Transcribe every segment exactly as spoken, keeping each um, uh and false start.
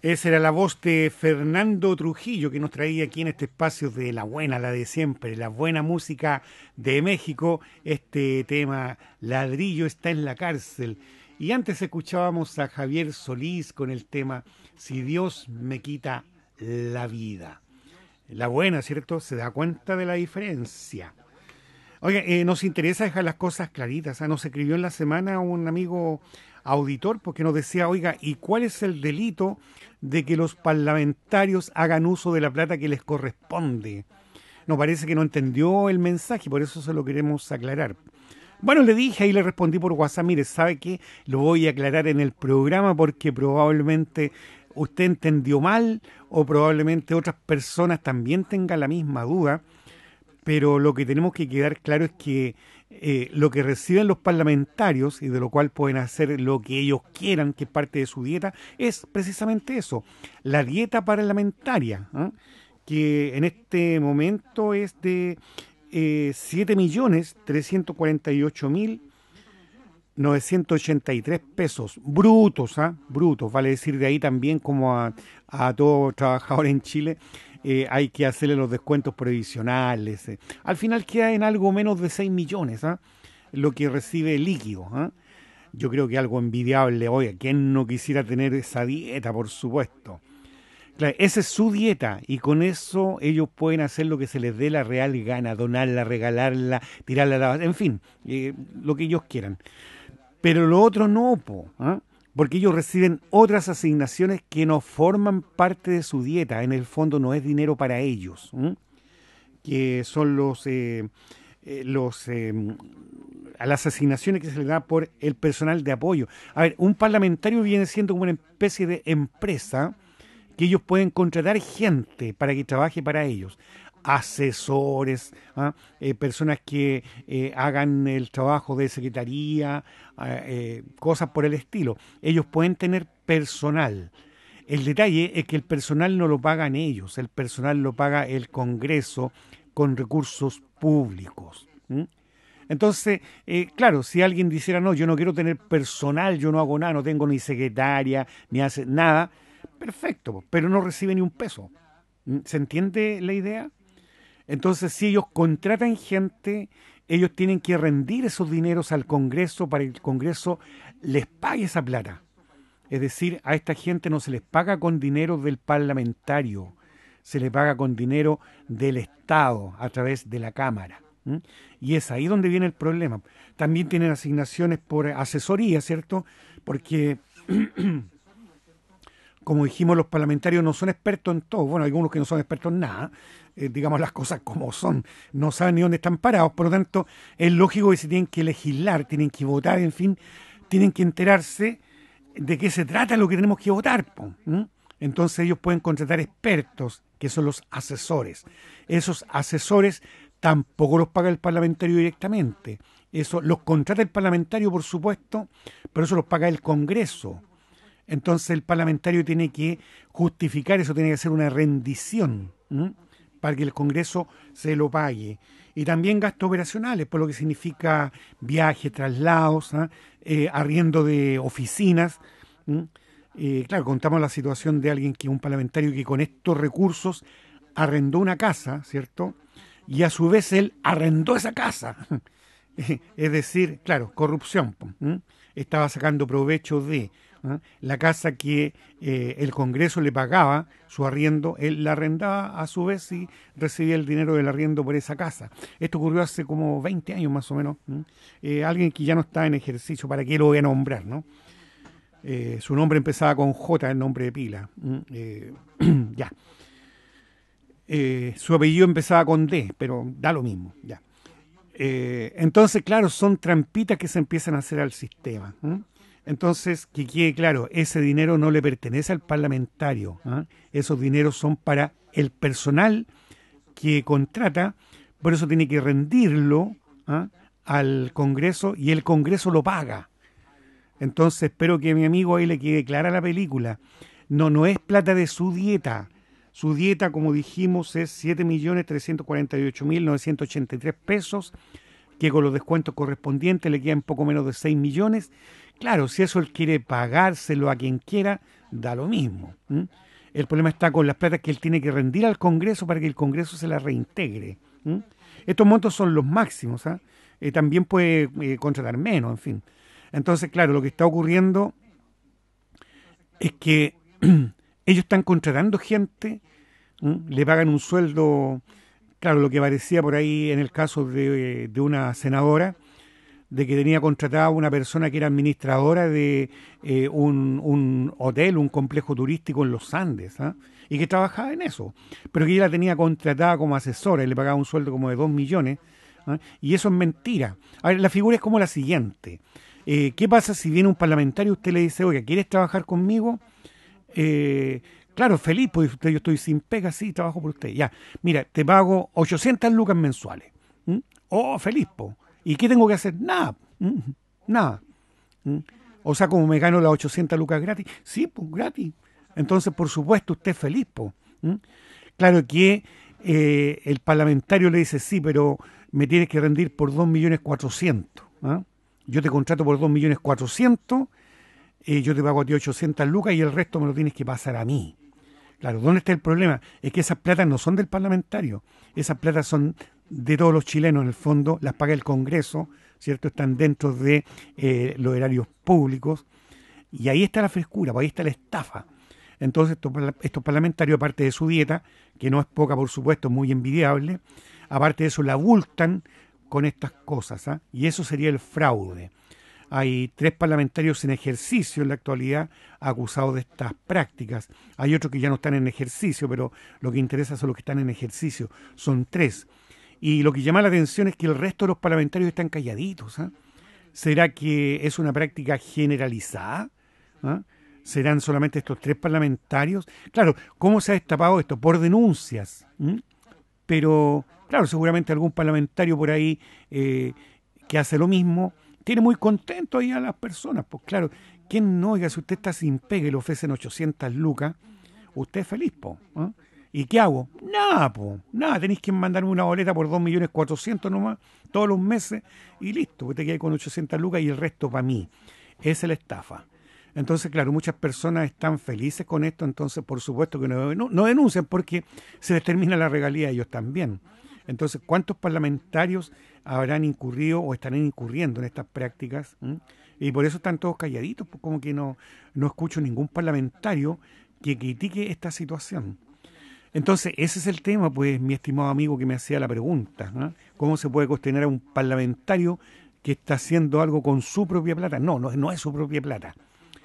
Esa era la voz de Fernando Trujillo que nos traía aquí en este espacio de la buena, la de siempre, la buena música de México, este tema Ladrillo está en la cárcel. Y antes escuchábamos a Javier Solís con el tema Si Dios me quita la vida. La buena, ¿cierto? Se da cuenta de la diferencia. Oiga, eh, nos interesa dejar las cosas claritas. ¿Ah? Nos escribió en la semana un amigo auditor porque nos decía, oiga, ¿y cuál es el delito de que los parlamentarios hagan uso de la plata que les corresponde? Nos parece que no entendió el mensaje, por eso se lo queremos aclarar. Bueno, le dije y le respondí por WhatsApp, mire, ¿sabe qué? Lo voy a aclarar en el programa porque probablemente usted entendió mal o probablemente otras personas también tengan la misma duda. Pero lo que tenemos que quedar claro es que eh, lo que reciben los parlamentarios y de lo cual pueden hacer lo que ellos quieran, que es parte de su dieta, es precisamente eso, la dieta parlamentaria, ¿eh? Que en este momento es de eh, siete millones trescientos cuarenta y ocho mil novecientos ochenta y tres pesos brutos, ¿ah? Brutos, vale decir de ahí también como a, a todo trabajador en Chile. Eh, hay que hacerle los descuentos previsionales. Eh. Al final queda en algo menos de seis millones, ¿ah? Lo que recibe líquido. ¿Ah? Yo creo que algo envidiable. Oye, ¿quién no quisiera tener esa dieta, por supuesto? Claro, esa es su dieta y con eso ellos pueden hacer lo que se les dé la real gana, donarla, regalarla, tirarla a la basura, en fin, eh, lo que ellos quieran. Pero lo otro no, po, ¿ah? Porque ellos reciben otras asignaciones que no forman parte de su dieta. En el fondo no es dinero para ellos, ¿eh? Que son los, eh, eh, los eh, a las asignaciones que se les da por el personal de apoyo. A ver, un parlamentario viene siendo como una especie de empresa que ellos pueden contratar gente para que trabaje para ellos. Asesores, ¿ah? eh, personas que eh, hagan el trabajo de secretaría, eh, cosas por el estilo. Ellos pueden tener personal. El detalle es que el personal no lo pagan ellos, el personal lo paga el Congreso con recursos públicos. ¿Mm? Entonces, eh, claro, si alguien dijera, no, yo no quiero tener personal, yo no hago nada, no tengo ni secretaria, ni hace nada, perfecto, pero no recibe ni un peso. ¿Mm? ¿Se entiende la idea? Entonces, si ellos contratan gente, ellos tienen que rendir esos dineros al Congreso para que el Congreso les pague esa plata. Es decir, a esta gente no se les paga con dinero del parlamentario, se les paga con dinero del Estado a través de la Cámara. ¿Mm? Y es ahí donde viene el problema. También tienen asignaciones por asesoría, ¿cierto? Porque como dijimos, los parlamentarios no son expertos en todo. Bueno, algunos que no son expertos en nada, eh, digamos las cosas como son, no saben ni dónde están parados. Por lo tanto, es lógico que se tienen que legislar, tienen que votar, en fin, tienen que enterarse de qué se trata lo que tenemos que votar. ¿Mm? Entonces ellos pueden contratar expertos, que son los asesores. Esos asesores tampoco los paga el parlamentario directamente. Eso los contrata el parlamentario, por supuesto, pero eso los paga el Congreso. Entonces el parlamentario tiene que justificar eso, tiene que hacer una rendición, ¿m? Para que el Congreso se lo pague. Y también gastos operacionales, por lo que significa viajes, traslados, ¿eh? Eh, arriendo de oficinas. Eh, claro, contamos la situación de alguien que es un parlamentario que con estos recursos arrendó una casa, ¿cierto? Y a su vez él arrendó esa casa. Es decir, claro, corrupción. ¿m? Estaba sacando provecho de... ¿eh? La casa que eh, el Congreso le pagaba su arriendo, él la arrendaba a su vez y recibía el dinero del arriendo por esa casa. Esto ocurrió hace como veinte años más o menos. Eh, alguien que ya no está en ejercicio, ¿para qué lo voy a nombrar? ¿No? Eh, su nombre empezaba con J, el nombre de pila. Eh, ya. Eh, su apellido empezaba con D, pero da lo mismo. Ya. Eh, entonces, claro, son trampitas que se empiezan a hacer al sistema. ¿eh? Entonces, que quede claro, ese dinero no le pertenece al parlamentario. ¿eh? Esos dineros son para el personal que contrata, por eso tiene que rendirlo ¿eh? al Congreso y el Congreso lo paga. Entonces, espero que a mi amigo ahí le quede clara la película. No, no es plata de su dieta. Su dieta, como dijimos, es siete millones trescientos cuarenta y ocho mil novecientos ochenta y tres pesos, que con los descuentos correspondientes le quedan poco menos de seis millones, Claro, si eso él quiere pagárselo a quien quiera, da lo mismo. ¿M? El problema está con las platas que él tiene que rendir al Congreso para que el Congreso se la reintegre. ¿M? Estos montos son los máximos. ¿Ah? Eh, también puede eh, contratar menos, en fin. Entonces, claro, lo que está ocurriendo es que ellos están contratando gente, ¿m? Le pagan un sueldo, claro, lo que parecía por ahí en el caso de, de una senadora, de que tenía contratada una persona que era administradora de eh, un, un hotel, un complejo turístico en los Andes, ¿ah? Y que trabajaba en eso, pero que ella la tenía contratada como asesora y le pagaba un sueldo como de dos millones, ¿ah? Y eso es mentira. A ver, la figura es como la siguiente. Eh, ¿Qué pasa si viene un parlamentario y usted le dice, oiga, ¿quieres trabajar conmigo? Eh, claro, feliz, pues usted, yo estoy sin pega, sí, trabajo por usted. Ya, mira, te pago ochocientas lucas mensuales. ¿Mm? Oh, feliz, po. ¿Y qué tengo que hacer? Nada, ¿Mm? Nada. ¿Mm? O sea, como me gano las ochocientas lucas gratis, sí, pues gratis. Entonces, por supuesto, usted es feliz, po. ¿Mm? Claro que eh, el parlamentario le dice, sí, pero me tienes que rendir por dos millones cuatrocientos. ¿Ah? Yo te contrato por dos millones cuatrocientos, eh, yo te pago a ti ochocientas lucas y el resto me lo tienes que pasar a mí. Claro, ¿dónde está el problema? Es que esas platas no son del parlamentario, esas platas son de todos los chilenos, en el fondo, las paga el Congreso, ¿cierto? Están dentro de eh, los erarios públicos, y ahí está la frescura, pues ahí está la estafa. Entonces estos, estos parlamentarios, aparte de su dieta, que no es poca por supuesto, muy envidiable, aparte de eso la abultan con estas cosas, ¿ah? Y eso sería el fraude. Hay tres parlamentarios en ejercicio en la actualidad acusados de estas prácticas. Hay otros que ya no están en ejercicio, pero lo que interesa son los que están en ejercicio. Son tres. Y lo que llama la atención es que el resto de los parlamentarios están calladitos. ¿Ah? ¿Será que es una práctica generalizada? ¿Ah? ¿Serán solamente estos tres parlamentarios? Claro, ¿cómo se ha destapado esto? Por denuncias. ¿Mm? Pero, claro, seguramente algún parlamentario por ahí eh, que hace lo mismo tiene muy contento ahí a las personas. Pues claro, ¿quién no? Oiga, si usted está sin pega y le ofrecen ochocientas lucas, usted es feliz, po. ¿Eh? ¿Y qué hago? Nada, po. Nada, tenéis que mandarme una boleta por dos millones cuatrocientos nomás, todos los meses, y listo, usted queda con ochocientas lucas y el resto para mí. Esa es la estafa. Entonces, claro, muchas personas están felices con esto, entonces por supuesto que no, no, no denuncian porque se les termina la regalía a ellos también. Entonces, ¿cuántos parlamentarios habrán incurrido o estarán incurriendo en estas prácticas? ¿Mm? Y por eso están todos calladitos, pues como que no, no escucho ningún parlamentario que critique esta situación. Entonces, ese es el tema, pues, mi estimado amigo que me hacía la pregunta, ¿no? ¿Cómo se puede cuestionar a un parlamentario que está haciendo algo con su propia plata? No, no, no es su propia plata.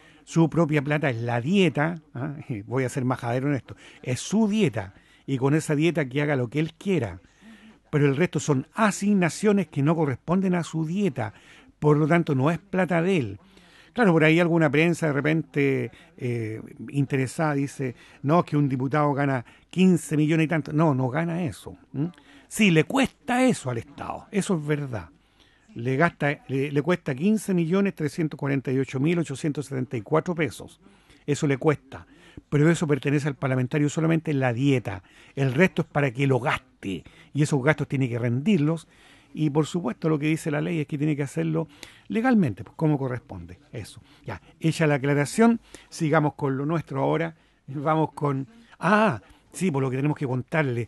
Su propia plata es la dieta, ¿eh? Voy a ser majadero en esto, es su dieta, y con esa dieta que haga lo que él quiera. Pero el resto son asignaciones que no corresponden a su dieta, por lo tanto no es plata de él. Claro, por ahí alguna prensa de repente eh, interesada dice, no, que un diputado gana quince millones y tanto. No, no gana eso. ¿Mm? Sí, le cuesta eso al Estado, eso es verdad. Le, gasta, le, le cuesta quince millones trescientos cuarenta y ocho mil ochocientos setenta y cuatro pesos. Eso le cuesta. Pero eso pertenece al parlamentario solamente en la dieta. El resto es para que lo gaste. Y esos gastos tiene que rendirlos. Y por supuesto lo que dice la ley es que tiene que hacerlo legalmente, pues como corresponde. Eso. Ya, hecha la aclaración, sigamos con lo nuestro ahora. Vamos con... Ah, sí, por lo que tenemos que contarle.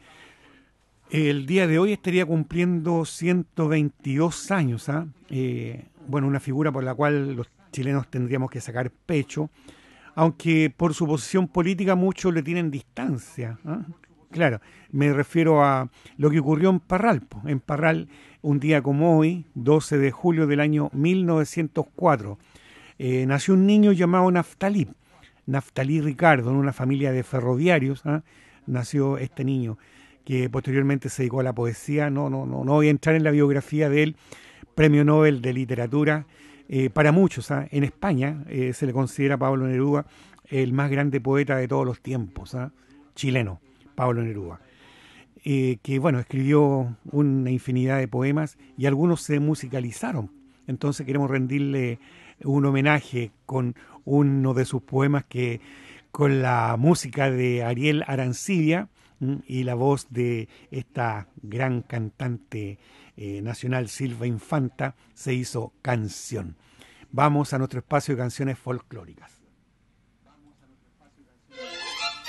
El día de hoy estaría cumpliendo ciento veintidós años. ¿Ah? Eh, bueno, una figura por la cual los chilenos tendríamos que sacar pecho, aunque por su posición política muchos le tienen distancia. ¿Ah? Claro, me refiero a lo que ocurrió en Parral. En Parral, un día como hoy, doce de julio del año mil novecientos cuatro, eh, nació un niño llamado Naftalí, Naftalí Ricardo, en una familia de ferroviarios. ¿Ah? Nació este niño, que posteriormente se dedicó a la poesía. No, no, no, no voy a entrar en la biografía de él, premio Nobel de Literatura. Eh, para muchos, ¿ah? En España eh, se le considera a Pablo Neruda el más grande poeta de todos los tiempos, ¿ah? Chileno, Pablo Neruda, eh, que bueno, escribió una infinidad de poemas y algunos se musicalizaron. Entonces queremos rendirle un homenaje con uno de sus poemas que con la música de Ariel Arancibia y la voz de esta gran cantante eh, nacional Silva Infanta se hizo canción. vamos a nuestro espacio de canciones folclóricas.